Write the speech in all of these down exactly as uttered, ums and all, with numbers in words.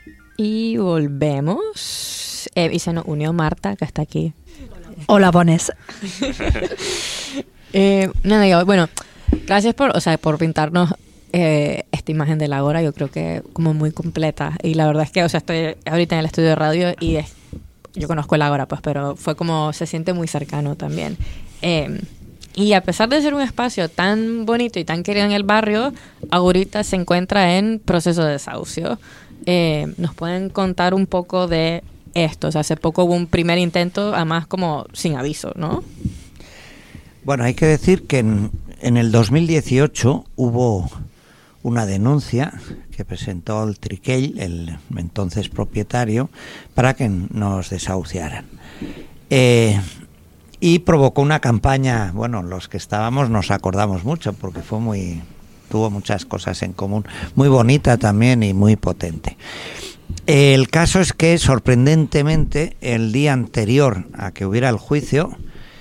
Y volvemos. Eh, y se nos unió Marta, que está aquí. Hola, bones. eh, nada, yo, bueno, gracias por, o sea, por pintarnos eh, esta imagen del Ágora. Yo creo que como muy completa. Y la verdad es que, o sea, estoy ahorita en el estudio de radio y es, yo conozco el Ágora, pues, pero fue como, se siente muy cercano también. Eh, y a pesar de ser un espacio tan bonito y tan querido en el barrio, ahorita se encuentra en proceso de desahucio. Eh, ¿Nos pueden contar un poco de esto? O sea, hace poco hubo un primer intento, además como sin aviso, ¿no? Bueno, hay que decir que en, en el dos mil dieciocho hubo una denuncia que presentó el Triquell, el entonces propietario, para que nos desahuciaran. Eh, y provocó una campaña, bueno, los que estábamos nos acordamos mucho porque fue muy... tuvo muchas cosas en común, muy bonita también y muy potente. El caso es que, sorprendentemente, el día anterior a que hubiera el juicio,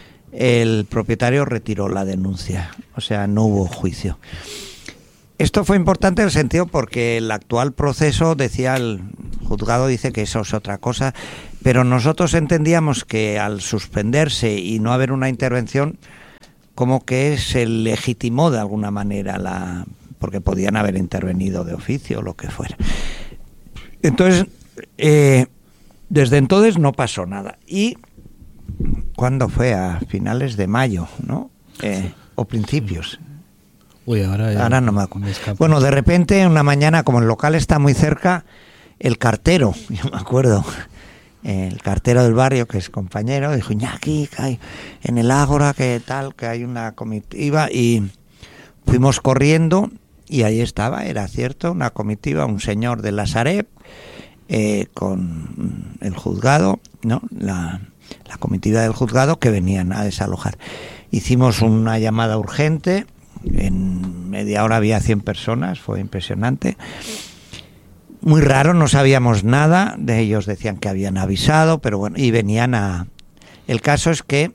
el propietario retiró la denuncia, o sea, no hubo juicio. Esto fue importante en el sentido porque el actual proceso, decía el juzgado, dice que eso es otra cosa, pero nosotros entendíamos que al suspenderse y no haber una intervención, como que se legitimó de alguna manera, la porque podían haber intervenido de oficio o lo que fuera. Entonces, eh, desde entonces no pasó nada. Y, ¿cuándo fue? A finales de mayo, ¿no? Eh, o principios. Uy, ahora, ya ahora no me acuerdo. Me bueno, de repente, una mañana, como el local está muy cerca, el cartero, yo me acuerdo... el cartero del barrio, que es compañero, dijo, Iñaki, que hay en el Ágora, que tal, que hay una comitiva, y fuimos corriendo y ahí estaba, era cierto, una comitiva, un señor de la Sareb, eh, con el juzgado, ¿no? La, la comitiva del juzgado que venían a desalojar. Hicimos una llamada urgente, en media hora había cien personas, fue impresionante. Muy raro, no sabíamos nada, de ellos decían que habían avisado, pero bueno, y venían a... El caso es que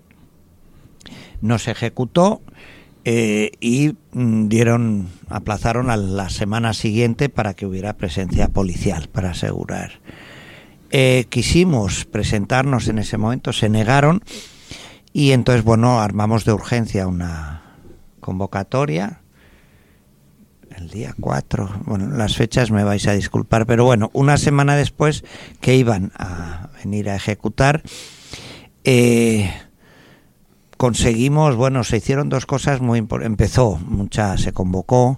no se ejecutó eh, y mm, dieron, aplazaron a la semana siguiente para que hubiera presencia policial, para asegurar. Eh, quisimos presentarnos en ese momento, se negaron y entonces, bueno, armamos de urgencia una convocatoria. El día cuatro, bueno, las fechas me vais a disculpar, pero bueno, una semana después que iban a venir a ejecutar, eh, conseguimos, bueno, se hicieron dos cosas muy importantes. Empezó, mucha, se convocó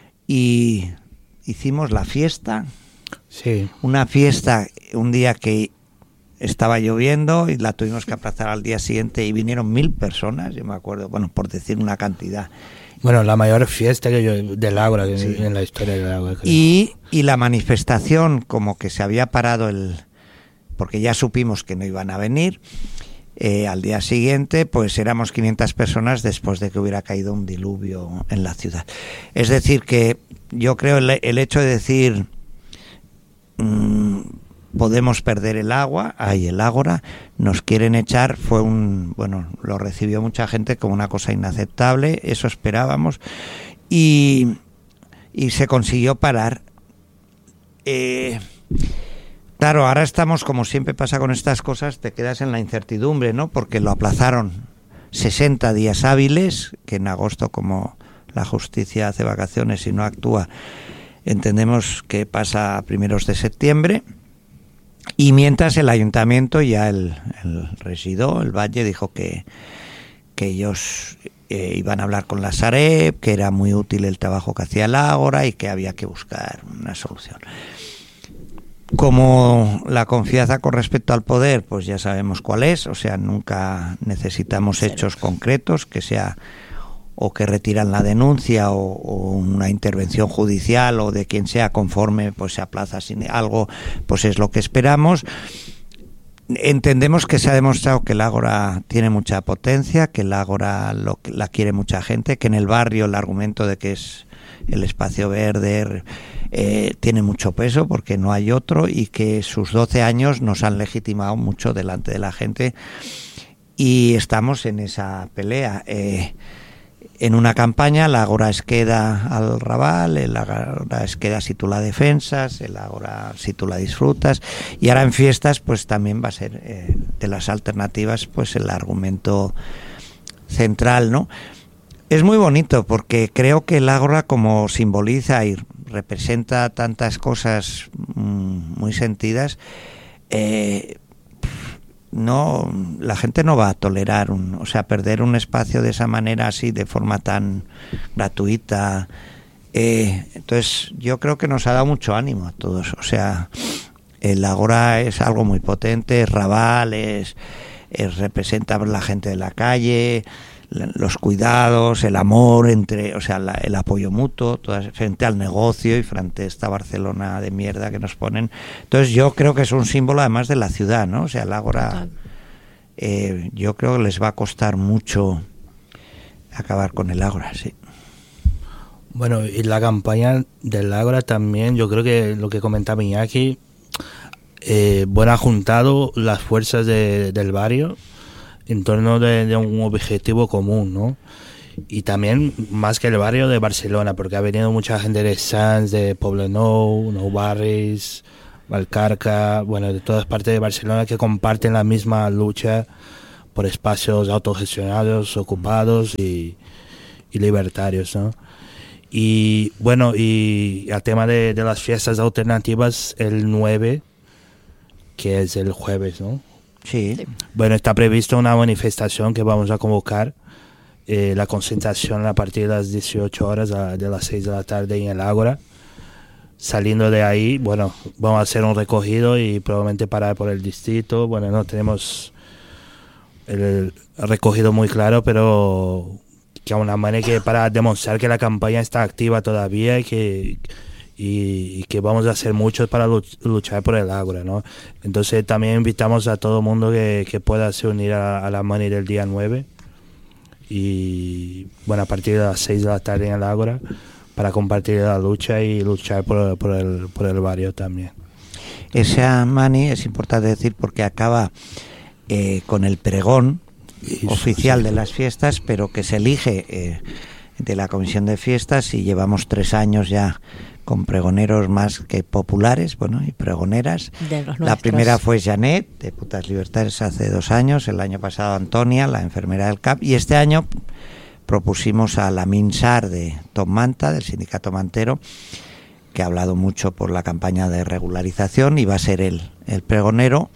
y hicimos la fiesta. Sí. Una fiesta, un día que estaba lloviendo y la tuvimos que aplazar al día siguiente y vinieron mil personas, yo me acuerdo, bueno, por decir una cantidad. Bueno, la mayor fiesta que yo, del Ágora, sí. en la historia del Ágora. Y, y la manifestación, como que se había parado el... porque ya supimos que no iban a venir, eh, al día siguiente, pues éramos quinientas personas después de que hubiera caído un diluvio en la ciudad. Es decir, que yo creo el, el hecho de decir... Mmm, podemos perder el agua, ahí el Ágora, nos quieren echar, fue un, bueno, lo recibió mucha gente como una cosa inaceptable, eso esperábamos, y, y se consiguió parar. Eh, claro, ahora estamos, como siempre pasa con estas cosas, te quedas en la incertidumbre, ¿no? Porque lo aplazaron sesenta días hábiles, que en agosto, como la justicia hace vacaciones y no actúa, entendemos que pasa a primeros de septiembre. Y mientras el ayuntamiento, ya el, el residuo, el Valle, dijo que, que ellos eh, iban a hablar con la Sareb, que era muy útil el trabajo que hacía el Ágora y que había que buscar una solución. Como la confianza con respecto al poder, pues ya sabemos cuál es, o sea, nunca necesitamos hechos concretos, que sea o que retiran la denuncia o, o una intervención judicial o de quien sea conforme, pues se aplaza sin algo, pues es lo que esperamos. Entendemos que se ha demostrado que el Ágora tiene mucha potencia, que el Ágora lo, la quiere mucha gente, que en el barrio el argumento de que es el espacio verde eh, tiene mucho peso porque no hay otro y que sus doce años nos han legitimado mucho delante de la gente y estamos en esa pelea. Eh, en una campaña, el Ágora es queda al Raval, el Ágora es queda si tú la defensas, el Ágora si tú la disfrutas, y ahora en fiestas pues también va a ser eh, de las alternativas pues el argumento central, ¿no? Es muy bonito porque creo que el Ágora, como simboliza y representa tantas cosas mmm, muy sentidas, eh, no, la gente no va a tolerar un, o sea, perder un espacio de esa manera, así, de forma tan gratuita. Eh, entonces yo creo que nos ha dado mucho ánimo a todos. O sea, el Ágora es algo muy potente, es Raval, es, es representa a la gente de la calle, los cuidados, el amor entre, o sea, la, el apoyo mutuo, todas, frente al negocio y frente a esta Barcelona de mierda que nos ponen. Entonces yo creo que es un símbolo además de la ciudad, ¿no? O sea, el Ágora, eh, yo creo que les va a costar mucho acabar con el Ágora, sí. Bueno, y la campaña del Ágora también, yo creo que lo que comentaba Iñaki, eh, bueno, ha juntado las fuerzas de, del barrio en torno de, de un objetivo común, ¿no? Y también más que el barrio de Barcelona, porque ha venido mucha gente de Sants, de Poblenou, Nou Barris, Valcarca, bueno, de todas partes de Barcelona que comparten la misma lucha por espacios autogestionados, ocupados y, y libertarios, ¿no? Y bueno, y al tema de, de las fiestas alternativas, el nueve, que es el jueves, ¿no? Sí. Bueno, está previsto una manifestación que vamos a convocar, eh, la concentración a partir de las dieciocho horas, a, de las seis de la tarde en el Ágora. Saliendo de ahí, bueno, vamos a hacer un recogido y probablemente parar por el distrito. Bueno, no tenemos el recogido muy claro, pero que a una manera que para demostrar que la campaña está activa todavía y que... Y, y que vamos a hacer mucho para luchar por el Ágora, ¿no? Entonces también invitamos a todo el mundo que, que pueda se unir a, a la mani del día nueve y bueno, a partir de las seis de la tarde en el Ágora para compartir la lucha y luchar por, por, el, por el barrio también. Esa mani es importante decir porque acaba eh, con el pregón Eso, oficial sí. de las fiestas, pero que se elige eh, de la Comisión de Fiestas y llevamos tres años ya con pregoneros más que populares, bueno, y pregoneras. La primera fue Janet, de Putas Libertades, hace dos años, el año pasado Antonia, la enfermera del C A P, y este año propusimos a la Minsar de Tom Manta, del sindicato mantero, que ha hablado mucho por la campaña de regularización, y va a ser él el pregonero,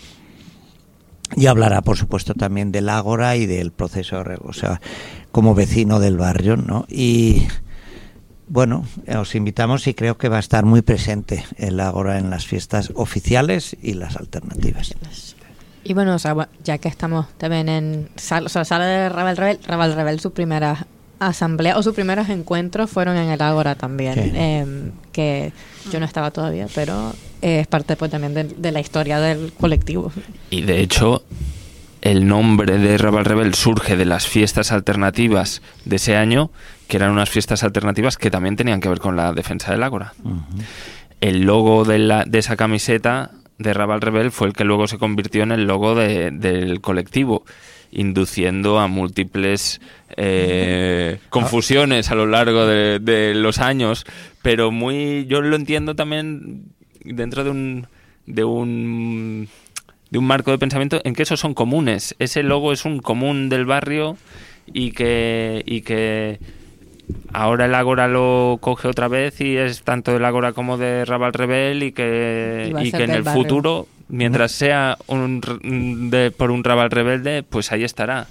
y hablará, por supuesto, también del Ágora y del proceso, o sea, como vecino del barrio, ¿no? Y... bueno, os invitamos y creo que va a estar muy presente el Ágora en las fiestas oficiales y las alternativas. Y bueno, o sea, ya que estamos también en sala, o sea, sala de Raval Rebel, Raval Rebel, sus primeras asambleas o sus primeros encuentros fueron en el Ágora también, sí. eh, que yo no estaba todavía, pero eh, es parte pues también de, de la historia del colectivo. Y de hecho, el nombre de Raval Rebel surge de las fiestas alternativas de ese año, que eran unas fiestas alternativas que también tenían que ver con la defensa del Ágora. Uh-huh. El logo de, la, de esa camiseta de Raval Rebel fue el que luego se convirtió en el logo de, del colectivo, induciendo a múltiples eh, confusiones a lo largo de, de los años, pero muy, yo lo entiendo también dentro de un de un de un marco de pensamiento en que esos son comunes. Ese logo es un común del barrio y que y que ahora el Ágora lo coge otra vez y es tanto del Ágora como de Raval Rebel y que y, y que en el barrio. Futuro, mientras sea un de, por un Raval Rebelde, pues ahí estará.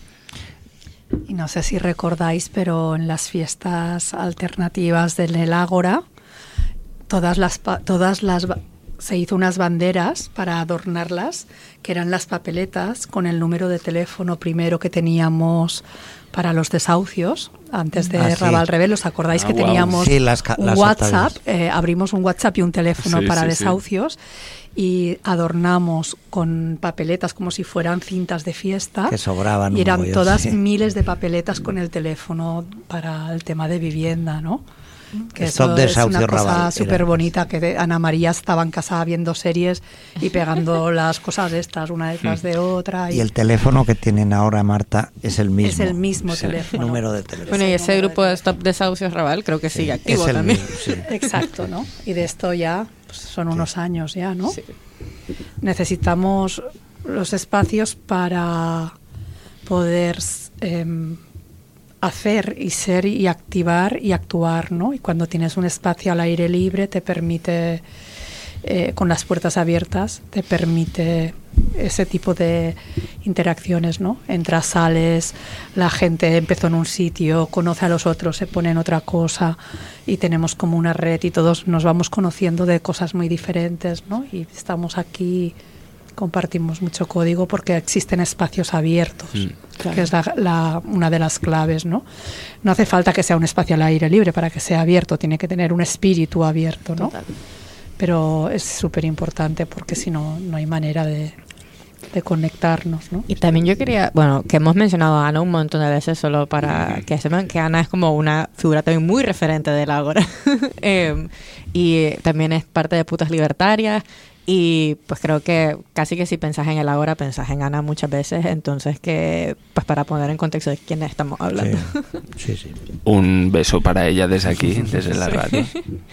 Y no sé si recordáis, pero en las fiestas alternativas del Ágora, todas las todas las se hizo unas banderas para adornarlas, que eran las papeletas con el número de teléfono primero que teníamos para los desahucios, antes de ah, sí. Raval Rebel. ¿Os acordáis ah, que wow. teníamos sí, las, un las WhatsApp? Eh, abrimos un WhatsApp y un teléfono sí, para sí, desahucios sí. y adornamos con papeletas como si fueran cintas de fiesta. Que sobraban. Y eran bollo, todas sí. miles de papeletas con el teléfono para el tema de vivienda, ¿no? Que Stop eso es Desahucio una cosa Raval, súper era. bonita, que de- Ana María estaba en casa viendo series y pegando las cosas estas una detrás de otra. Y el teléfono que tienen ahora, Marta, es el mismo. Es el mismo Es el teléfono. número de teléfono. Bueno, y ese número de grupo de Stop Desahucios Raval creo que sigue activo es el también. mismo, sí. Exacto, ¿no? Y de esto ya pues, son unos años ya, ¿no? Sí. Necesitamos los espacios para poder eh, hacer y ser y activar y actuar, ¿no? Y cuando tienes un espacio al aire libre te permite, eh, con las puertas abiertas, te permite ese tipo de interacciones, ¿no? Entras, sales, la gente empezó en un sitio, conoce a los otros, se pone en otra cosa y tenemos como una red y todos nos vamos conociendo de cosas muy diferentes, ¿no? Y estamos aquí, compartimos mucho código porque existen espacios abiertos, Mm. Claro. que es la, la- una de las claves, ¿no? No hace falta que sea un espacio al aire libre para que sea abierto, tiene que tener un espíritu abierto, ¿no? Total. Pero es súper importante porque si no, no hay manera de, de conectarnos, ¿no? Y también yo quería, bueno, que hemos mencionado a Ana un montón de veces solo para que sepan que Ana es como una figura también muy referente del Ágora. Eh, y también es parte de Putas Libertarias. Y pues creo que casi que si pensás en el Ágora, pensás en Ana muchas veces. Entonces que, pues para poner en contexto de quién estamos hablando. Sí, sí, sí. Un beso para ella desde aquí, desde la radio.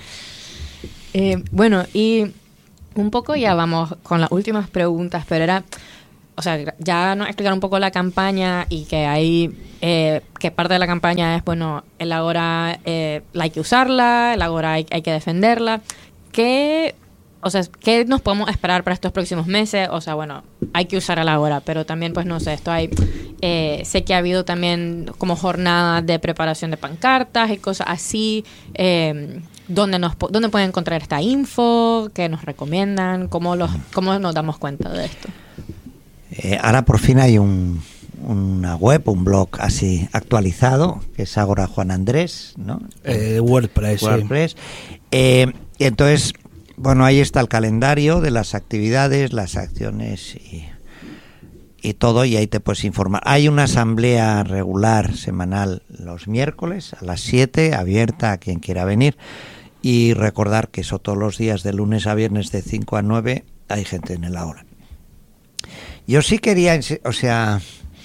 Eh, bueno, y un poco ya vamos con las últimas preguntas, pero era, o sea, ya nos explicar un poco la campaña y que hay, eh, que parte de la campaña es, bueno, el Ágora eh, hay que usarla, el Ágora hay, hay que defenderla. ¿Qué, o sea, qué nos podemos esperar para estos próximos meses? O sea, bueno, hay que usar el Ágora, pero también, pues no sé, esto hay, eh, sé que ha habido también como jornadas de preparación de pancartas y cosas así. Eh, ¿Dónde nos po- dónde pueden encontrar esta info? ¿Qué nos recomiendan? ¿Cómo, los, cómo nos damos cuenta de esto? Eh, ahora por fin hay un, una web, un blog así actualizado, que es Ágora Juan Andrés, ¿no? Eh, WordPress, sí. WordPress. Eh, y entonces, bueno, ahí está el calendario de las actividades, las acciones y, y todo, y ahí te puedes informar. Hay una asamblea regular semanal los miércoles a las siete, abierta a quien quiera venir. Y recordar que eso todos los días, de lunes a viernes, de cinco a nueve, hay gente en el Ágora. Yo sí quería, insi- o sea,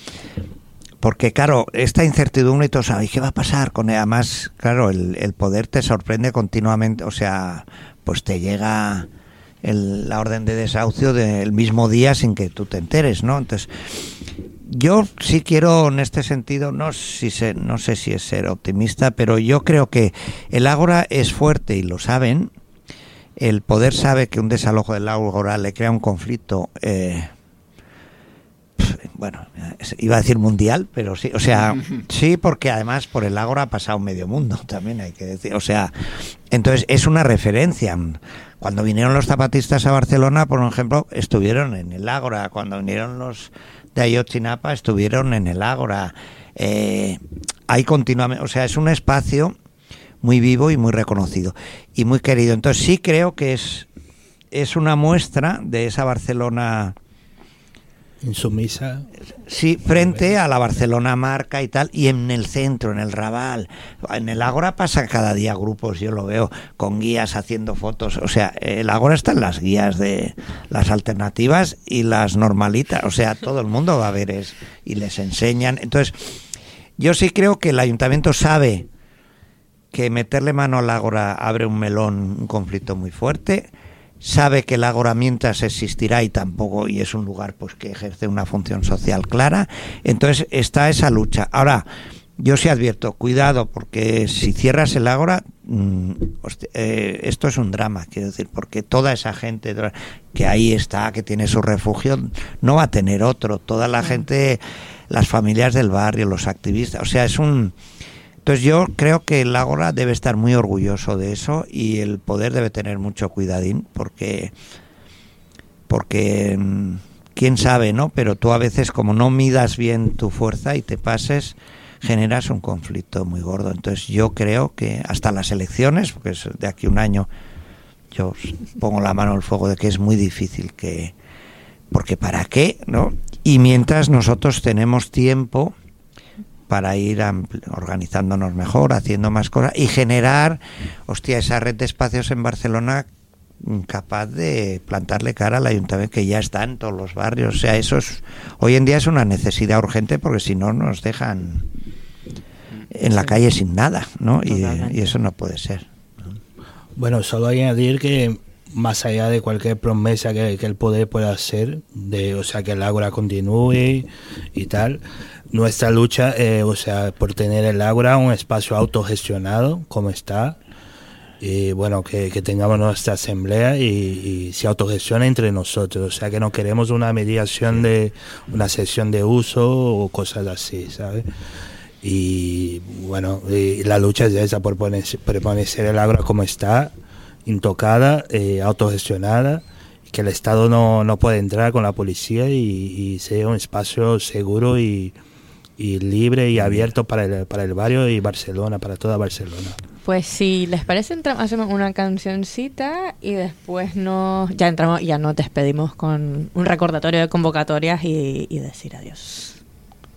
porque claro, esta incertidumbre y todo, ¿sabes qué va a pasar con él? Además, claro, el, el poder te sorprende continuamente, o sea, pues te llega el, la orden de desahucio del mismo día sin que tú te enteres, ¿no? Entonces, yo sí quiero en este sentido, no, si sé, no sé si es ser optimista, pero yo creo que el Ágora es fuerte y lo saben. El poder sabe que un desalojo del Ágora le crea un conflicto, eh, bueno, iba a decir mundial, pero sí, o sea, sí, porque además por el Ágora ha pasado medio mundo, también hay que decir, o sea, entonces es una referencia. Cuando vinieron los zapatistas a Barcelona, por ejemplo, estuvieron en el Ágora. Cuando vinieron los de Ayotzinapa, estuvieron en el Ágora. Eh, hay continuamente, o sea, es un espacio muy vivo y muy reconocido y muy querido. Entonces sí creo que es es una muestra de esa Barcelona, Insumisa. sí, frente a la Barcelona marca y tal, y en el centro, en el Raval. En el Ágora pasa cada día grupos, yo lo veo, con guías haciendo fotos. O sea, el Ágora está en las guías de las alternativas y las normalitas. O sea, todo el mundo va a ver es, y les enseñan. Entonces, yo sí creo que el ayuntamiento sabe que meterle mano al Ágora abre un melón, un conflicto muy fuerte. Sabe que el Ágora mientras existirá y tampoco, y es un lugar pues que ejerce una función social clara. Entonces está esa lucha. Ahora, yo sí advierto, cuidado, porque si cierras el Ágora, mmm, hostia, eh, esto es un drama, quiero decir, porque toda esa gente que ahí está, que tiene su refugio, no va a tener otro. Toda la gente, las familias del barrio, los activistas, o sea, es un... Entonces yo creo que el Ágora debe estar muy orgulloso de eso y el poder debe tener mucho cuidadín porque porque quién sabe, ¿no? Pero tú a veces, como no midas bien tu fuerza y te pases, generas un conflicto muy gordo. Entonces yo creo que hasta las elecciones, porque es de aquí un año, yo pongo la mano al fuego de que es muy difícil que... Porque ¿para qué? ¿No? Y mientras nosotros tenemos tiempo para ir ampli- organizándonos mejor, haciendo más cosas y generar, hostia, esa red de espacios en Barcelona capaz de plantarle cara al ayuntamiento, que ya está en todos los barrios. O sea, eso es, hoy en día es una necesidad urgente, porque si no nos dejan en la Sí. calle sin nada, ¿no? Y, Totalmente. y eso no puede ser. Bueno, solo añadir que más allá de cualquier promesa que, que el poder pueda hacer, de, o sea, que el Ágora continúe y tal, nuestra lucha, eh, o sea, por tener el Ágora un espacio autogestionado, como está, y bueno, que, que tengamos nuestra asamblea y, y se autogestione entre nosotros, o sea, que no queremos una mediación de una sesión de uso o cosas así, ¿sabes? Y bueno, y la lucha es esa, por poner- permanecer el Ágora como está, intocada, eh, autogestionada, que el Estado no, no puede entrar con la policía y, y sea un espacio seguro y, y libre y abierto para el, para el barrio y Barcelona, para toda Barcelona. Pues si les parece, entra- hacemos una cancioncita y después nos, ya entramos, ya nos despedimos con un recordatorio de convocatorias y, y decir adiós.